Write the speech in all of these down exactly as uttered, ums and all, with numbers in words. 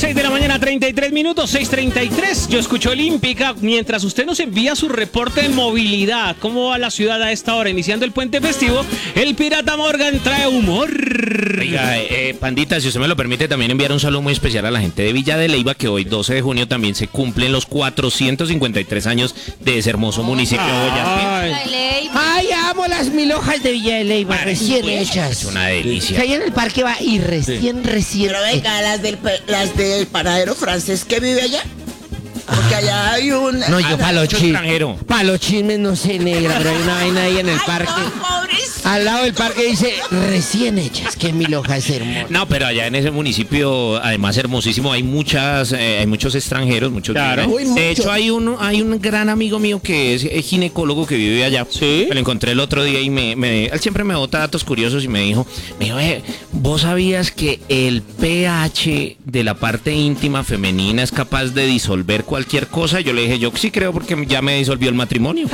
seis de la mañana, treinta y tres minutos, seis treinta y tres. Yo escucho Olímpica. Mientras usted nos envía su reporte de movilidad, cómo va la ciudad a esta hora, iniciando el puente festivo, el Pirata Morgan trae humor. Oiga, eh, Pandita, si usted me lo permite, también enviar un saludo muy especial a la gente de Villa de Leyva, que hoy, doce de junio, también se cumplen los cuatrocientos cincuenta y tres años de ese hermoso municipio de Boyacá. Ay, amo las mil hojas de Villa de Leyva, Ay, recién pues, hechas. es una delicia. Que ahí en el parque va y recién, sí. recién. Pero venga, las del, las del paradero francés que vive allá. Porque allá hay un... No, yo para los chismes. extranjero. Para los chismes no sé, negra, pero hay una vaina ahí en el parque. Al lado del parque dice recién hechas, que mil hojas es hermosa. No, pero allá en ese municipio, además hermosísimo, hay muchas, eh, hay muchos extranjeros, muchos. Claro. Uy, de hecho, hay un, hay un gran amigo mío que es ginecólogo que vive allá. Sí. Me lo encontré el otro día y me, me él siempre me bota datos curiosos y me dijo, me dijo, eh, ¿vos sabías que el pH de la parte íntima femenina es capaz de disolver cualquier cosa? Yo le dije, yo sí creo porque ya me disolvió el matrimonio.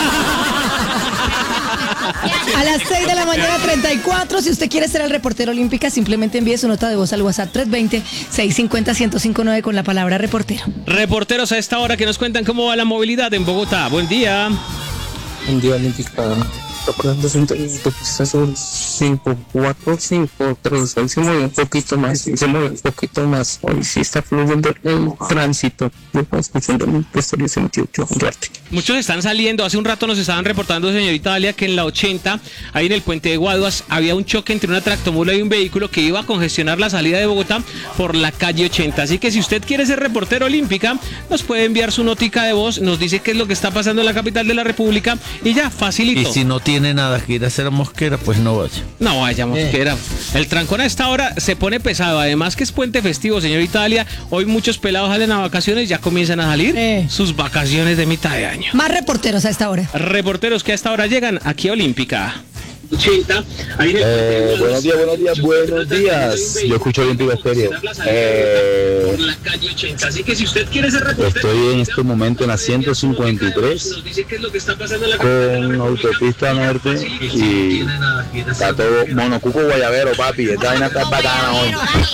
A las seis de la mañana, treinta y cuatro. Si usted quiere ser el reportero Olímpica, simplemente envíe su nota de voz al WhatsApp tres dos cero, seis cinco cero, uno cero cinco nueve con la palabra reportero. Reporteros a esta hora que nos cuentan cómo va la movilidad en Bogotá. Buen día. Un día Olímpica. Recordando su entrevista que está sobre cinco cuatro cinco tres. Hoy se mueve un poquito más, se mueve un poquito más. Hoy sí está fluyendo el tránsito. Yo estaba escuchando mi historia veintiocho un rato. Muchos están saliendo. Hace un rato nos estaban reportando, señorita Dalia, que en la ochenta, ahí en el puente de Guaduas, había un choque entre una tractomula y un vehículo que iba a congestionar la salida de Bogotá por la calle ochenta. Así que si usted quiere ser reportero Olímpica, nos puede enviar su notica de voz, nos dice qué es lo que está pasando en la capital de la República y ya, facilito. Y si no tiene nada que ir a hacer a Mosquera, pues no vaya. No vaya, Mosquera. Eh. El trancón a esta hora se pone pesado. Además que es puente festivo, señorita Dalia. Hoy muchos pelados salen a vacaciones, ya comienzan a salir eh. sus vacaciones de mitad de año. Más reporteros a esta hora. Reporteros que a esta hora llegan aquí a Olímpica. ochenta. Eh, buenos días, buenos días, buenos días. Yo escucho Olímpica Estéreo. Eh, estoy en este momento en la ciento cincuenta y tres con autopista norte y está todo monocuco guayabero, papi. Esta vaina está bacana hoy.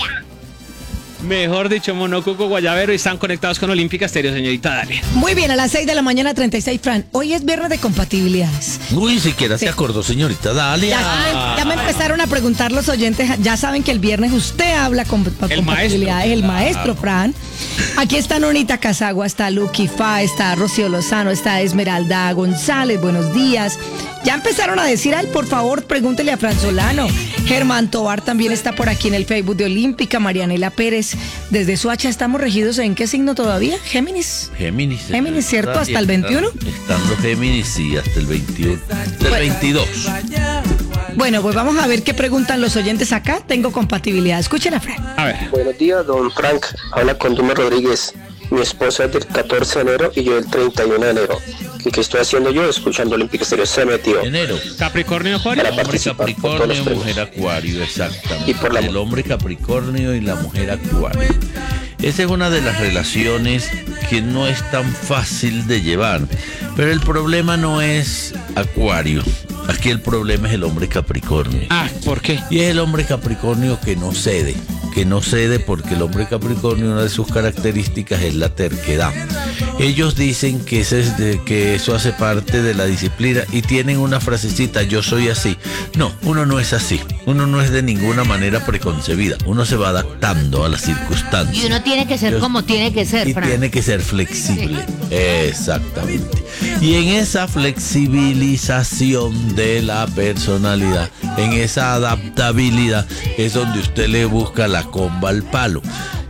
Mejor dicho, monocuco guayabero, y están conectados con Olímpica Estéreo, señorita Dalia. Muy bien, a las seis de la mañana, treinta y seis, Fran. Hoy es viernes de compatibilidades. Uy, siquiera sí. se acordó, señorita Dalia. Ya, ya me empezaron a preguntar los oyentes. Ya saben que el viernes usted habla con, con el compatibilidades. Maestro. El maestro, Fran. Aquí está Nonita Casagua, está Lucky Fa, está Rocío Lozano, está Esmeralda González. Buenos días. Ya empezaron a decir, ay, por favor, pregúntele a Fran Solano. Germán Tobar también está por aquí en el Facebook de Olímpica. Marianela Pérez, desde Soacha. ¿Estamos regidos en qué signo todavía? Géminis. Géminis. Géminis, ¿cierto? ¿Hasta el veintiuno? Estando Géminis, sí, hasta el veintiuno. Hasta el veintidós. Bueno, pues vamos a ver qué preguntan los oyentes acá. Tengo compatibilidad. Escuchen a Fran. A ver. Buenos días, don Frank. Habla con Dume Rodríguez. Mi esposa es del catorce de enero y yo del treinta y uno de enero. ¿Qué, qué estoy haciendo yo? Escuchando Olímpica Estéreo. Se metió. Enero. Capricornio, Acuario. El hombre Capricornio, mujer Acuario, exactamente. Y por la... El hombre Capricornio y la mujer Acuario. Esa es una de las relaciones que no es tan fácil de llevar. Pero el problema no es Acuario. Aquí el problema es el hombre Capricornio. Ah, ¿por qué? Y es el hombre Capricornio que no cede. Que no cede porque el hombre Capricornio, una de sus características es la terquedad. Ellos dicen que, ese es de, que eso hace parte de la disciplina y tienen una frasecita, yo soy así. No, uno no es así. Uno no es de ninguna manera preconcebida. Uno se va adaptando a las circunstancias. Y uno tiene que ser Yo, como tiene que ser, Y Fran. tiene que ser flexible. Sí. Exactamente. Y en esa flexibilización de la personalidad, en esa adaptabilidad, es donde usted le busca la comba al palo.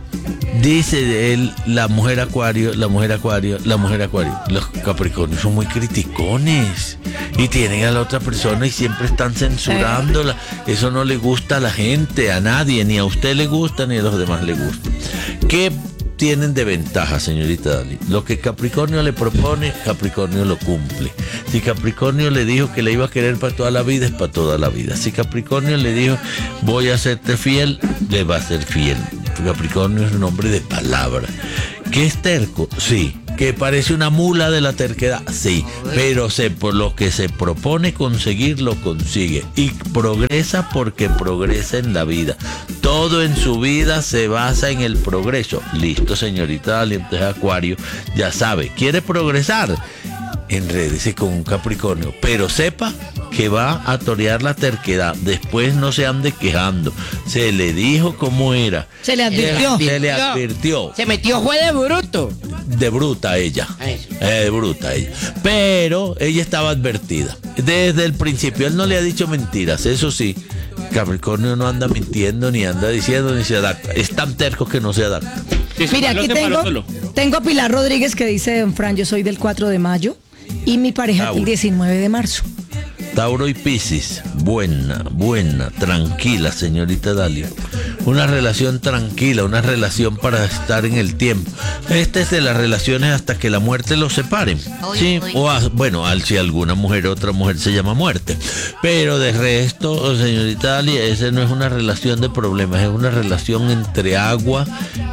Dice él, la mujer Acuario, la mujer Acuario, la mujer Acuario. Los Capricornios son muy criticones y tienen a la otra persona y siempre están censurándola. Eso no le gusta a la gente, a nadie, ni a usted le gusta, ni a los demás le gusta. ¿Qué tienen de ventaja, señorita Dali? Lo que Capricornio le propone, Capricornio lo cumple. Si Capricornio le dijo que le iba a querer para toda la vida, es para toda la vida. Si Capricornio le dijo, voy a serte fiel, le va a ser fiel. Capricornio es un hombre de palabra. ¿Qué es terco? Sí, Que parece una mula de la terquedad, sí, pero se, por lo que se propone conseguir, lo consigue. Y progresa porque progresa en la vida. Todo en su vida se basa en el progreso. Listo, señorita Dalia, entonces Acuario ya sabe, quiere progresar, enrédese con un Capricornio, pero sepa que va a torear la terquedad. Después no se ande quejando. Se le dijo cómo era. Se le advirtió. Se le advirtió. Se metió fue de bruto. De bruta ella. Eso. Eh, de bruta ella. Pero ella estaba advertida. Desde el principio. Él no le ha dicho mentiras. Eso sí. Capricornio no anda mintiendo, ni anda diciendo, ni se adapta. Es tan terco que no se adapta. Mira, aquí tengo, tengo a Pilar Rodríguez que dice, don Fran, yo soy del cuatro de mayo y mi pareja Tauro. el diecinueve de marzo. Tauro y Piscis, buena, buena, tranquila, señorita Dalia. Una relación tranquila, una relación para estar en el tiempo. Esta es de las relaciones hasta que la muerte los separe. Uy, Sí, uy. o a- bueno, al, si alguna mujer, otra mujer se llama muerte. Pero de resto, señorita Dalia, esa no es una relación de problemas, es una relación entre agua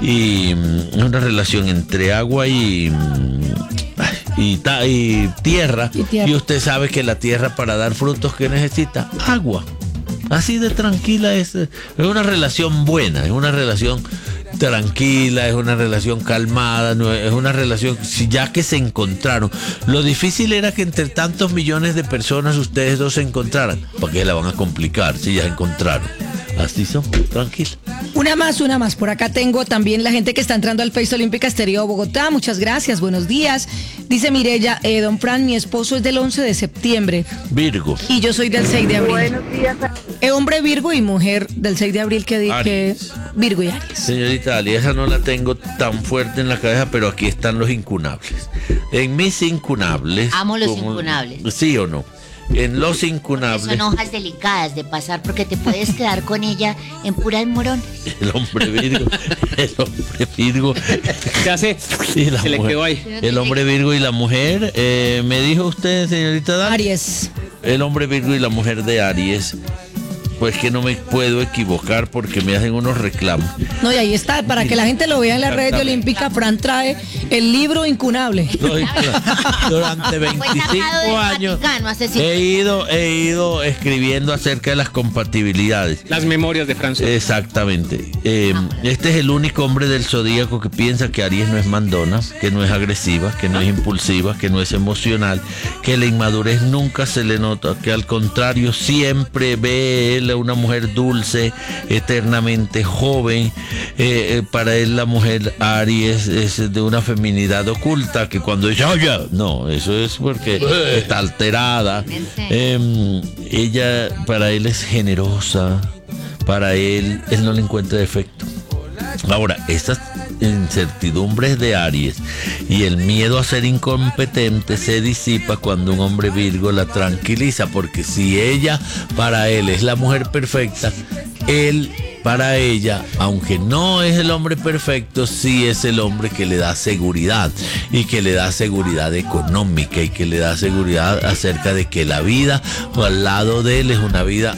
y mm, una relación entre agua y mm, ay, y, ta- y tierra. Y tierra. Y usted sabe que la tierra para dar frutos que necesita agua. Así de tranquila es, es una relación buena, es una relación tranquila, es una relación calmada, no es es una relación, si ya que se encontraron. Lo difícil era que entre tantos millones de personas ustedes dos se encontraran. ¿Para qué la van a complicar si ya se encontraron? Así son, tranquila. Una más, una más. Por acá tengo también la gente que está entrando al Face Olímpica Estéreo Bogotá. Muchas gracias, buenos días. Dice Mirella, eh, don Fran, mi esposo es del once de septiembre Virgo. y yo soy del seis de abril. Buenos días. Eh, hombre Virgo y mujer del seis de abril que di que Aries. Virgo y Aries. Señorita Ali, esa no la tengo tan fuerte en la cabeza, pero aquí están los incunables. En mis incunables. Amo los como- incunables. ¿Sí o no? En los incunables, Son hojas delicadas de pasar porque te puedes quedar con ella en puras morones. el hombre Virgo, el hombre Virgo Se hace, y la se le mujer. quedó ahí. El hombre Virgo y la mujer, eh, me dijo usted, señorita Dani, Aries. el hombre Virgo y la mujer de Aries. Pues que no me puedo equivocar porque me hacen unos reclamos. No, y ahí está, para que la gente lo vea en la red de Exactamente. Olímpica, Fran trae el libro incunable. No, Durante Fue sacado veinticinco del años Vaticano hace cinco- he ido, he ido escribiendo acerca de las compatibilidades. Las memorias de Francia. Exactamente. Eh, este es el único hombre del zodíaco que piensa que Aries no es mandona, que no es agresiva, que no es impulsiva, que no es emocional, que la inmadurez nunca se le nota, que al contrario siempre ve él a una mujer dulce, eternamente joven. Eh, eh, para él la mujer Aries es de una feminidad oculta que cuando dice, oye, no, eso es porque está alterada. Eh, ella para él es generosa. Para él, él no le encuentra defecto. Ahora, estas incertidumbres de Aries y el miedo a ser incompetente se disipa cuando un hombre Virgo la tranquiliza, porque si ella para él es la mujer perfecta, él para ella, aunque no es el hombre perfecto, sí es el hombre que le da seguridad y que le da seguridad económica y que le da seguridad acerca de que la vida al lado de él es una vida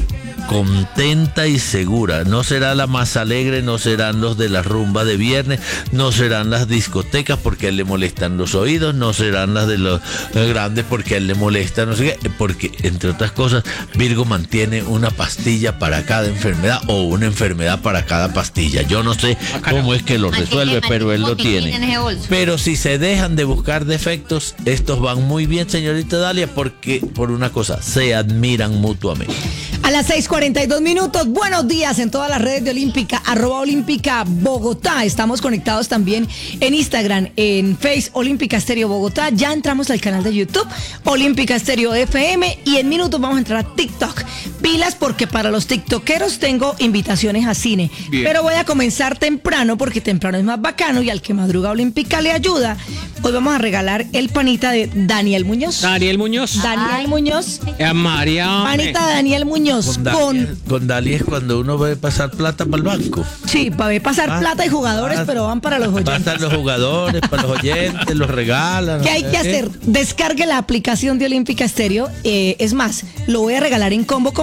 contenta y segura. No será la más alegre, no serán los de la rumba de viernes, no serán las discotecas porque a él le molestan los oídos, no serán las de los grandes porque a él le molesta no sé qué, porque entre otras cosas Virgo mantiene una pastilla para cada enfermedad o una enfermedad para cada pastilla. Yo no sé cómo es que lo resuelve, pero él lo tiene. Pero si se dejan de buscar defectos, estos van muy bien, señorita Dalia, porque por una cosa, se admiran mutuamente. A las seis cuarenta y dos minutos, buenos días en todas las redes de Olímpica, arroba Olímpica Bogotá. Estamos conectados también en Instagram, en Face Olímpica Estéreo Bogotá. Ya entramos al canal de YouTube, Olímpica Estéreo F M, y en minutos vamos a entrar a TikTok. Pilas porque para los tiktokeros tengo invitaciones a cine. Bien. Pero voy a comenzar temprano porque temprano es más bacano y al que madruga Olímpica le ayuda. Hoy vamos a regalar el panita de Daniel Muñoz. Daniel Muñoz. Daniel Ay. Muñoz. Eh, María. Panita de Daniel Muñoz. Con Con, Dali, con Dali es cuando uno va a pasar plata para el banco. sí, para ver pasar Ah, plata y jugadores, ah, pero van para los oyentes. Pasan los jugadores, para los oyentes, los regalan. ¿Qué hay que ¿eh? hacer? Descargue la aplicación de Olímpica Estéreo. Eh, es más, lo voy a regalar en combo completo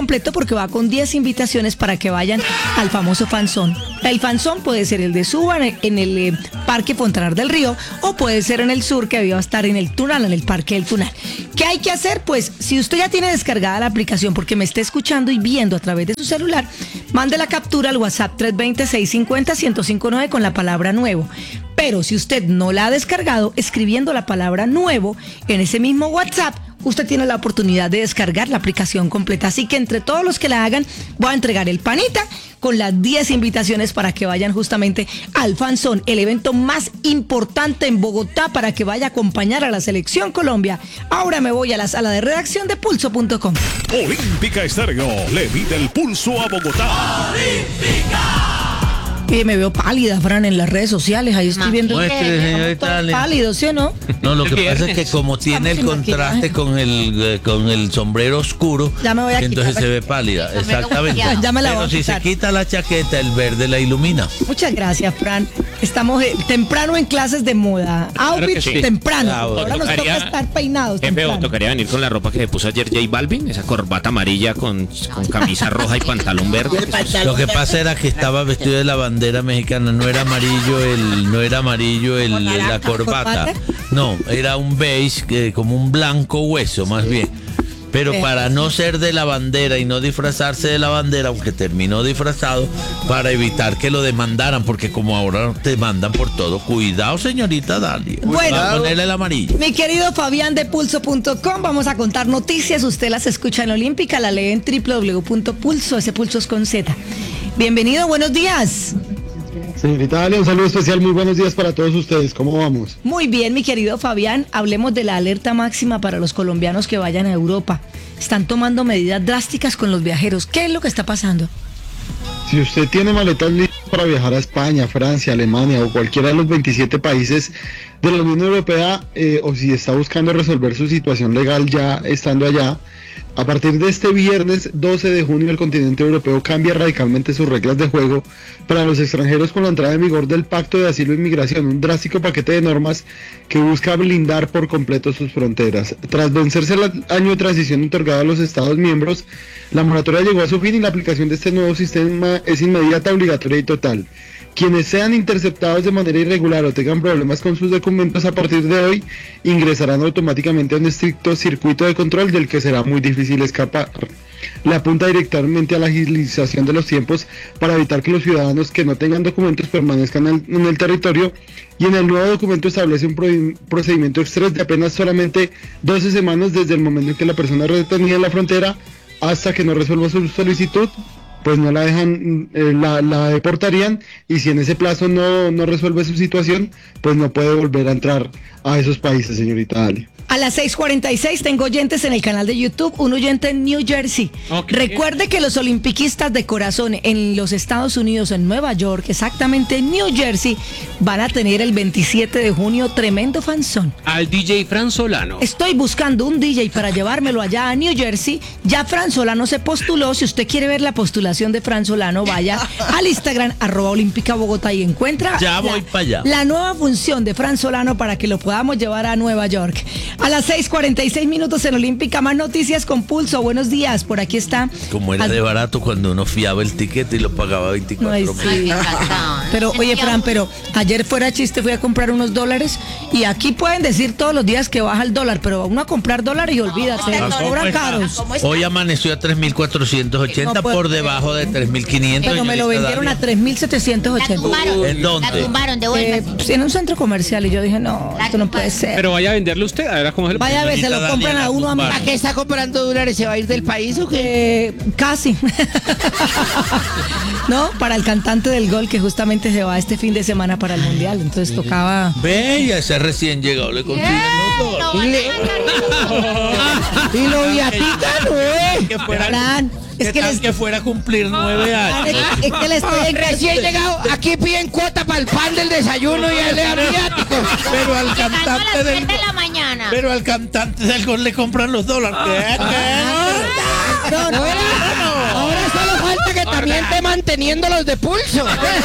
completo porque va con diez invitaciones para que vayan al famoso fanzón. El fanzón puede ser el de Suba en el eh, Parque Fontanar del Río o puede ser en el sur, que va a estar en el Tunal, en el Parque del Tunal. ¿Qué hay que hacer? Pues si usted ya tiene descargada la aplicación porque me está escuchando y viendo a través de su celular, mande la captura al WhatsApp tres dos cero, seis cinco cero, uno cero cinco nueve con la palabra nuevo. Pero si usted no la ha descargado, escribiendo la palabra nuevo en ese mismo WhatsApp, usted tiene la oportunidad de descargar la aplicación completa. Así que entre todos los que la hagan, voy a entregar el panita con las diez invitaciones para que vayan justamente al Fanzón, el evento más importante en Bogotá, para que vaya a acompañar a la Selección Colombia. Ahora me voy a la sala de redacción de pulso punto com. Olímpica Estéreo le mide el pulso a Bogotá. Y me veo pálida, Fran, en las redes sociales. Ahí estoy viendo. Muestre, señorita. Pálido, ¿sí o no? No, lo que pasa es que como tiene el sin contraste maquillaje. con el eh, con el sombrero oscuro, Ya me voy a entonces quitar. se ve pálida. Exactamente. maquillado. Ya me la voy Pero a si quitar. se quita la chaqueta, el verde la ilumina. Muchas gracias, Fran. Estamos eh, temprano en clases de moda. Outfit que sí. temprano. Bravo. Ahora nos Tocaría- toca estar peinados Qué feo, temprano. tocaría venir con la ropa que le puso ayer J Balvin, esa corbata amarilla con, con camisa roja y pantalón verde. Lo que pasa era que estaba vestido de la bandera mexicana, no era amarillo el, no era amarillo el, la corbata, ¿Corbata? no, era un beige, eh, como un blanco hueso más bien. Pero Eh. para no ser de la bandera y no disfrazarse de la bandera, aunque terminó disfrazado, para evitar que lo demandaran, porque como ahora te mandan por todo, cuidado señorita Dalia, Bueno. va a ponerle el amarillo. Mi querido Fabián de pulso punto com, vamos a contar noticias. Usted las escucha en Olímpica, la lee en doble u doble u doble u punto pulso, ese pulso es con Z. Bienvenido, buenos días. Señorita Dalia, un saludo especial, muy buenos días para todos ustedes, ¿cómo vamos? Muy bien, mi querido Fabián, hablemos de la alerta máxima para los colombianos que vayan a Europa. Están tomando medidas drásticas con los viajeros. ¿Qué es lo que está pasando? Si usted tiene maletas listas para viajar a España, Francia, Alemania o cualquiera de los veintisiete países de la Unión Europea, eh, o si está buscando resolver su situación legal ya estando allá, a partir de este viernes doce de junio el continente europeo cambia radicalmente sus reglas de juego para los extranjeros con la entrada en vigor del Pacto de Asilo e Inmigración, un drástico paquete de normas que busca blindar por completo sus fronteras. Tras vencerse el año de transición otorgado a los Estados miembros, la moratoria llegó a su fin y la aplicación de este nuevo sistema es inmediata, obligatoria y total. Quienes sean interceptados de manera irregular o tengan problemas con sus documentos a partir de hoy, ingresarán automáticamente a un estricto circuito de control del que será muy difícil escapar. Le apunta directamente a la agilización de los tiempos para evitar que los ciudadanos que no tengan documentos permanezcan en, en el territorio, y en el nuevo documento establece un pro- procedimiento express de apenas solamente doce semanas desde el momento en que la persona retenida en la frontera hasta que no resuelva su solicitud, pues no la dejan, eh, la, la deportarían, y si en ese plazo no, no resuelve su situación, pues no puede volver a entrar a esos países, señorita Dalia. A las seis cuarenta y seis tengo oyentes en el canal de YouTube, un oyente en New Jersey. Ok. Recuerde que los olimpiquistas de corazón en los Estados Unidos, en Nueva York, exactamente en New Jersey, van a tener el veintisiete de junio tremendo fanzón. Al D J Fran Solano. Estoy buscando un D J para llevármelo allá a New Jersey. Ya Fran Solano se postuló. Si usted quiere ver la postulación de Fran Solano, vaya al Instagram, arroba Olímpica Bogotá, y encuentra Ya la- voy pa' allá. la nueva función de Fran Solano para que lo podamos llevar a Nueva York. A las seis cuarenta y seis minutos en Olímpica, más noticias con Pulso. Buenos días, por aquí está. Como era Ad- de barato cuando uno fiaba el tiquete y lo pagaba veinticuatro Ay, mil. sí. Pero oye, Fran, pero ayer fuera chiste, fui a comprar unos dólares y aquí pueden decir todos los días que baja el dólar, pero uno a comprar dólares y olvídate, No, nos ¿cómo cobran está? caros. ¿Cómo está? Hoy amaneció a tres mil cuatrocientos ochenta, No puedo por creer. debajo de tres mil quinientos. Pero me lo señorita vendieron a Dalia. tres mil setecientos La ochenta. tumbaron. ¿En dónde? La tumbaron, Eh, devuélvase. pues, en un centro comercial, y yo dije, no, La esto no puede tumbaron. ser. Pero vaya a venderlo usted, a ver cómo se lo Vaya a ver, se señorita lo Dalia, compran la a uno a mí. tumbaron. ¿Para qué está comprando dólares? ¿Se va a ir del país o qué? Eh, casi. No, para el cantante del gol que justamente se va este fin de semana para el mundial. Entonces tocaba. Ve, y a ese recién llegado le consiguen los No, dólares. Y lo viatica, no es. Que fuera, Fran, es ¿qué que tal les- que fuera a cumplir nueve Es, años? es que le estoy Ah, Recién llegado, aquí piden cuota para el pan del desayuno y el aviático. Pero al Llegando a cantante las del siete de la mañana. pero al cantante del gol le compran los dólares. ¿Qué? ¿Qué? No, no, Ahora solo falta que también esté manteniendo los de pulso.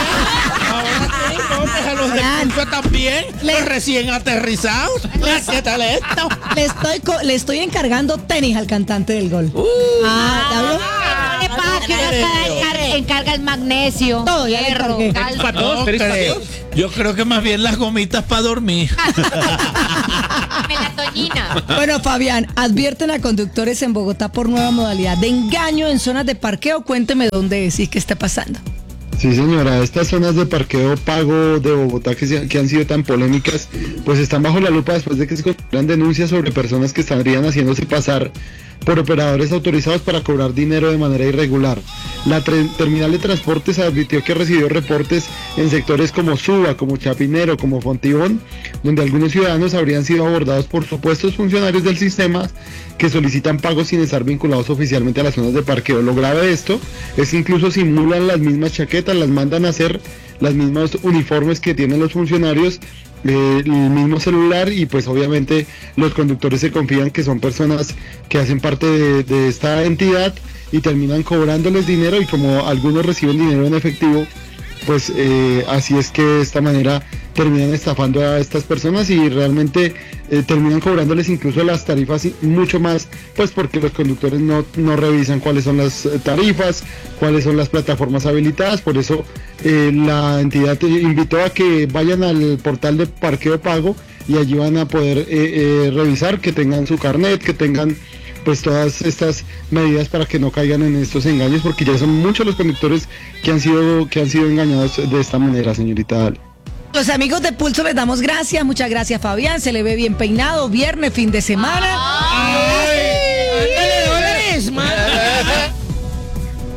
A los de Fran. Pulso también, Le- los recién aterrizados. ¿Qué tal esto? le estoy, co- le estoy encargando tenis al cantante del gol. Ah, ¿ya vio? máquina encarga, encarga el magnesio, Todo, ya le hierro, cargué. calcio. ¿Para todos? No ¿Tres para creo. todos? Yo creo que más bien las gomitas para dormir. Melatonina. Bueno, Fabián, advierten a conductores en Bogotá por nueva modalidad de engaño en zonas de parqueo. Cuénteme dónde es y qué está pasando. Sí, señora, estas zonas de parqueo pago de Bogotá que, se- que han sido tan polémicas, pues están bajo la lupa después de que se consideran denuncias sobre personas que estarían haciéndose pasar por operadores autorizados para cobrar dinero de manera irregular. La tre- terminal de transportes advirtió que recibió reportes en sectores como Suba, como Chapinero, como Fontibón, donde algunos ciudadanos habrían sido abordados por supuestos funcionarios del sistema que solicitan pagos sin estar vinculados oficialmente a las zonas de parqueo. Lo grave de esto es que incluso simulan las mismas chaquetas, las mandan a hacer las mismas uniformes que tienen los funcionarios, eh, el mismo celular, y pues obviamente los conductores se confían que son personas que hacen parte de, de esta entidad y terminan cobrándoles dinero, y como algunos reciben dinero en efectivo, pues eh, así es que de esta manera terminan estafando a estas personas y realmente eh, terminan cobrándoles incluso las tarifas y mucho más, pues porque los conductores no, no revisan cuáles son las eh, tarifas, cuáles son las plataformas habilitadas. Por eso eh, la entidad te invitó a que vayan al portal de Parqueo Pago y allí van a poder eh, eh, revisar que tengan su carnet, que tengan pues todas estas medidas para que no caigan en estos engaños, porque ya son muchos los conductores que han sido que han sido engañados de esta manera, señorita Ale. Los amigos de Pulso les damos gracias. Muchas gracias, Fabián. Se le ve bien peinado. Viernes, fin de semana. ¡Ándale, dólares, madre!